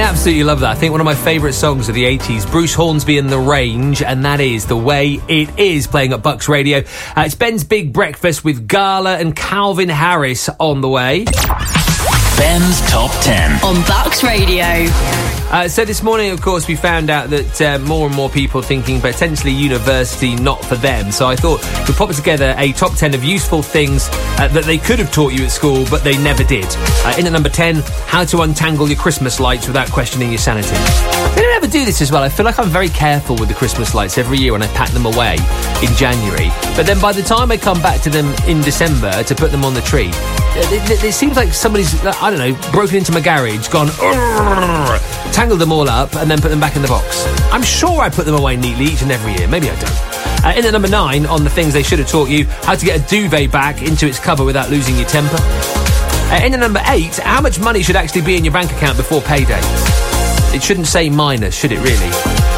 absolutely love that. I think one of my favourite songs of the 80s, Bruce Hornsby and The Range, and that is The Way It Is, playing at Bucks Radio. It's Ben's Big Breakfast with Gala and Calvin Harris on the way. Ben's Top 10 on Bucks Radio. So this morning, of course, we found out that more and more people thinking potentially university not for them. So I thought we'd pop together a top 10 of useful things that they could have taught you at school, but they never did. In at number 10, how to untangle your Christmas lights without questioning your sanity. They don't ever do this as well. I feel like I'm very careful with the Christmas lights every year when I pack them away in January. But then by the time I come back to them in December to put them on the tree, it seems like somebody's, I don't know, broken into my garage, gone, tangled them all up and then put them back in the box. I'm sure I put them away neatly each and every year. Maybe I don't. In at number 9, on the things they should have taught you, how to get a duvet back into its cover without losing your temper. In at number 8, how much money should actually be in your bank account before payday? It shouldn't say minus, should it really?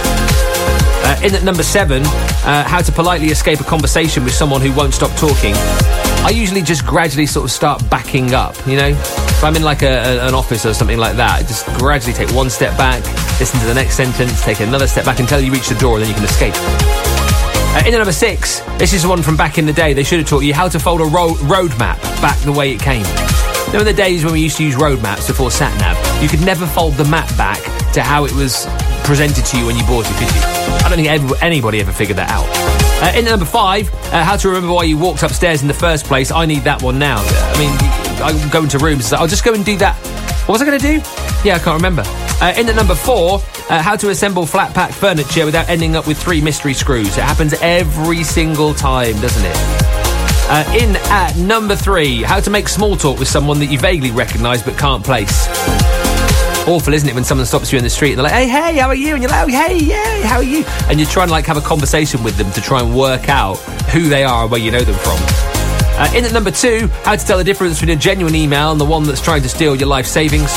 In at number 7, how to politely escape a conversation with someone who won't stop talking. I usually just gradually sort of start backing up, you know? If I'm in like an office or something like that, I just gradually take one step back, listen to the next sentence, take another step back until you reach the door and then you can escape. In at number 6, this is one from back in the day. They should have taught you how to fold a road map back the way it came. You know, in the days when we used to use road maps before SatNav, you could never fold the map back to how it was presented to you when you bought it, could you? I don't think anybody ever figured that out. In at number 5, how to remember why you walked upstairs in the first place. I need that one now. I mean, I go into rooms and say, I'll just go and do that. What was I going to do? Yeah, I can't remember. In at number 4, how to assemble flat-pack furniture without ending up with 3 mystery screws. It happens every single time, doesn't it? In at number 3, how to make small talk with someone that you vaguely recognise but can't place. Awful, isn't it, when someone stops you in the street and they're like, hey, how are you? And you're like, oh, hey, yeah, how are you? And you're trying to like have a conversation with them to try and work out who they are and where you know them from. In at number 2, how to tell the difference between a genuine email and the one that's trying to steal your life savings.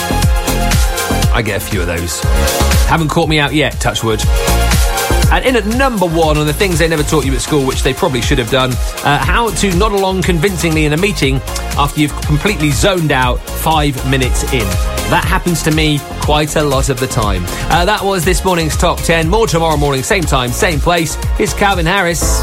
I get a few of those. Haven't caught me out yet, touch wood. And in at number 1, on the things they never taught you at school, which they probably should have done, how to nod along convincingly in a meeting after you've completely zoned out 5 minutes in. That happens to me quite a lot of the time. That was this morning's Top 10. More tomorrow morning, same time, same place. It's Calvin Harris.